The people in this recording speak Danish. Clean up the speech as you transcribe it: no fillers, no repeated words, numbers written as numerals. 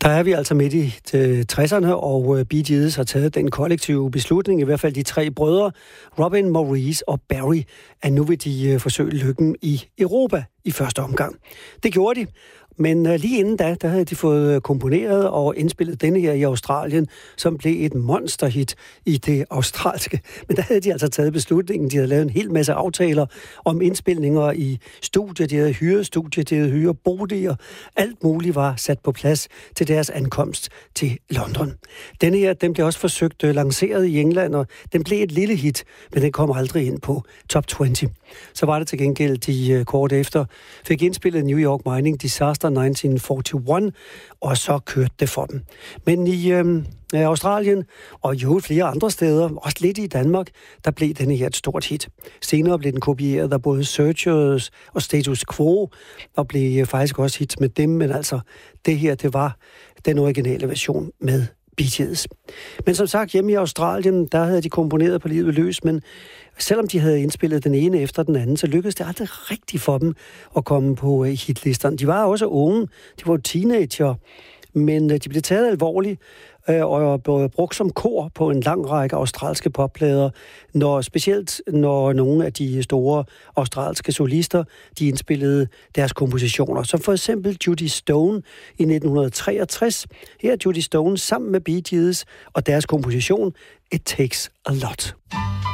Der er vi altså midt i 60'erne, og Bee Gees har taget den kollektive beslutning, i hvert fald de 3 brødre, Robin, Maurice og Barry, at nu vil de forsøge lykken i Europa i første omgang. Det gjorde de, men lige inden da havde de fået komponeret og indspillet denne her i Australien, som blev et monsterhit i det australske. Men der havde de altså taget beslutningen. De havde lavet en hel masse aftaler om indspilninger i studier. De havde hyret studier, de havde hyret boliger. Alt muligt var sat på plads til deres ankomst til London. Denne her, den blev også forsøgt lanceret i England, og den blev et lille hit, men den kom aldrig ind på Top 20. Så var det til gengæld, de kort efter fik indspillet New York Mining Disaster 1941, og så kørte det for dem. Men i Australien, og jo flere andre steder, også lidt i Danmark, der blev denne her et stort hit. Senere blev den kopieret af både Searchers og Status Quo, og blev faktisk også hit med dem, men altså, det her, det var den originale version med Bee Gees. Men som sagt, hjemme i Australien, der havde de komponeret på livet løs, men selvom de havde indspillet den ene efter den anden, så lykkedes det aldrig rigtigt for dem at komme på hitlisterne. De var også unge, de var teenager, men de blev taget alvorligt og blev brugt som kor på en lang række australske popplader, specielt når nogle af de store australske solister, de indspillede deres kompositioner, som for eksempel Judy Stone i 1963. Her er Judy Stone sammen med Bee Gees og deres komposition It Takes a Lot.